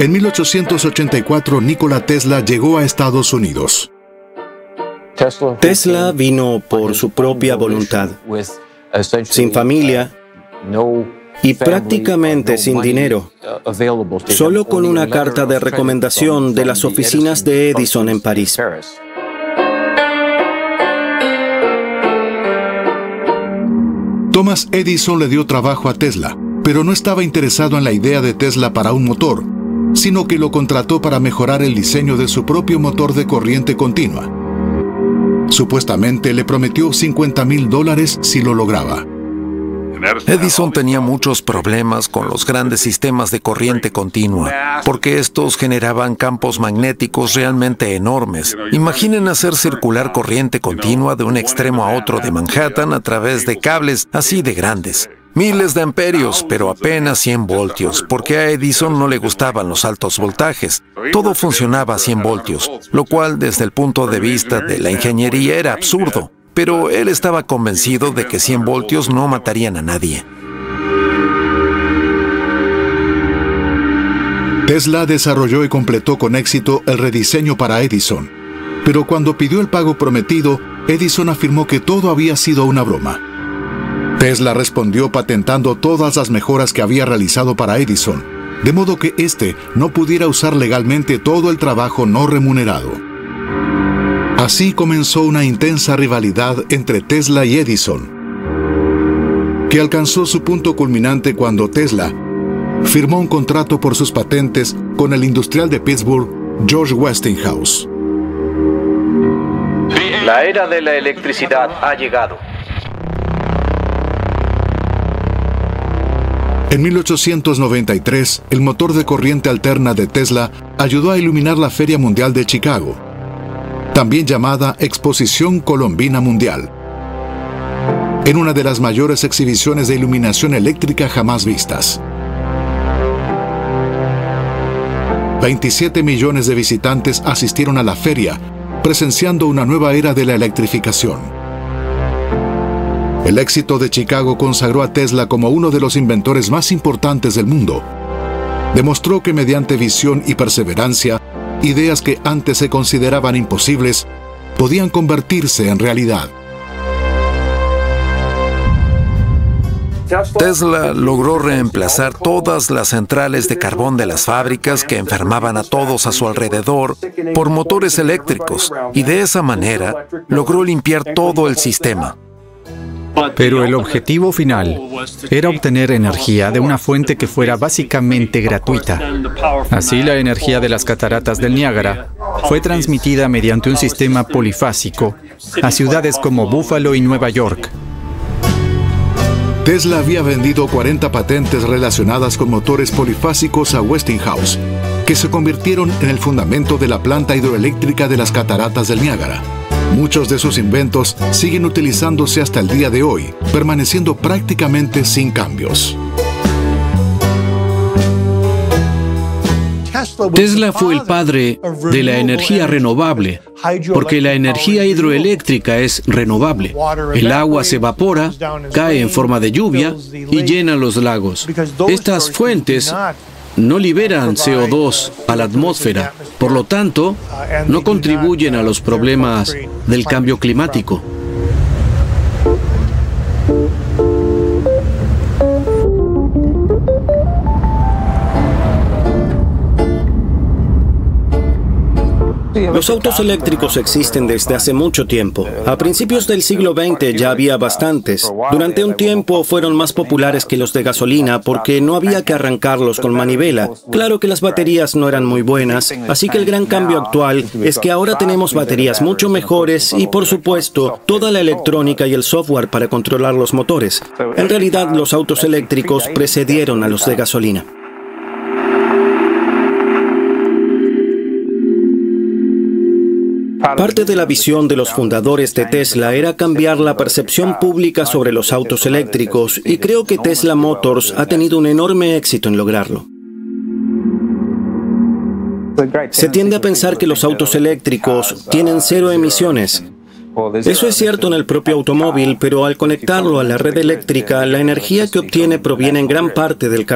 En 1884, Nikola Tesla llegó a Estados Unidos. Tesla vino por su propia voluntad, sin familia y prácticamente sin dinero, solo con una carta de recomendación de las oficinas de Edison en París. Thomas Edison le dio trabajo a Tesla, pero no estaba interesado en la idea de Tesla para un motor, sino que lo contrató para mejorar el diseño de su propio motor de corriente continua. Supuestamente le prometió $50,000 si lo lograba. Edison tenía muchos problemas con los grandes sistemas de corriente continua, porque estos generaban campos magnéticos realmente enormes. Imaginen hacer circular corriente continua de un extremo a otro de Manhattan a través de cables así de grandes. Miles de amperios, pero apenas 100 voltios, porque a Edison no le gustaban los altos voltajes. Todo funcionaba a 100 voltios, lo cual desde el punto de vista de la ingeniería era absurdo. Pero él estaba convencido de que 100 voltios no matarían a nadie. Tesla desarrolló y completó con éxito el rediseño para Edison. Pero cuando pidió el pago prometido, Edison afirmó que todo había sido una broma. Tesla respondió patentando todas las mejoras que había realizado para Edison, de modo que éste no pudiera usar legalmente todo el trabajo no remunerado. Así comenzó una intensa rivalidad entre Tesla y Edison, que alcanzó su punto culminante cuando Tesla firmó un contrato por sus patentes con el industrial de Pittsburgh, George Westinghouse. La era de la electricidad ha llegado. En 1893, el motor de corriente alterna de Tesla ayudó a iluminar la Feria Mundial de Chicago, también llamada Exposición Colombina Mundial, en una de las mayores exhibiciones de iluminación eléctrica jamás vistas. 27 millones de visitantes asistieron a la feria, presenciando una nueva era de la electrificación. El éxito de Chicago consagró a Tesla como uno de los inventores más importantes del mundo. Demostró que mediante visión y perseverancia, ideas que antes se consideraban imposibles podían convertirse en realidad. Tesla logró reemplazar todas las centrales de carbón de las fábricas que enfermaban a todos a su alrededor por motores eléctricos y de esa manera logró limpiar todo el sistema. Pero el objetivo final era obtener energía de una fuente que fuera básicamente gratuita. Así, la energía de las cataratas del Niágara fue transmitida mediante un sistema polifásico a ciudades como Buffalo y Nueva York. Tesla había vendido 40 patentes relacionadas con motores polifásicos a Westinghouse, que se convirtieron en el fundamento de la planta hidroeléctrica de las cataratas del Niágara. Muchos de sus inventos siguen utilizándose hasta el día de hoy, permaneciendo prácticamente sin cambios. Tesla fue el padre de la energía renovable, porque la energía hidroeléctrica es renovable. El agua se evapora, cae en forma de lluvia y llena los lagos. Estas fuentes no liberan CO2 a la atmósfera, por lo tanto, no contribuyen a los problemas del cambio climático. Los autos eléctricos existen desde hace mucho tiempo. A principios del siglo XX ya había bastantes. Durante un tiempo fueron más populares que los de gasolina porque no había que arrancarlos con manivela. Claro que las baterías no eran muy buenas, así que el gran cambio actual es que ahora tenemos baterías mucho mejores y, por supuesto, toda la electrónica y el software para controlar los motores. En realidad, los autos eléctricos precedieron a los de gasolina. Parte de la visión de los fundadores de Tesla era cambiar la percepción pública sobre los autos eléctricos y creo que Tesla Motors ha tenido un enorme éxito en lograrlo. Se tiende a pensar que los autos eeléctricos tienen cero emisiones. Eso es cierto en el propio automóvil, pero al conectarlo a la red eléctrica, la energía que obtiene proviene en gran parte del calor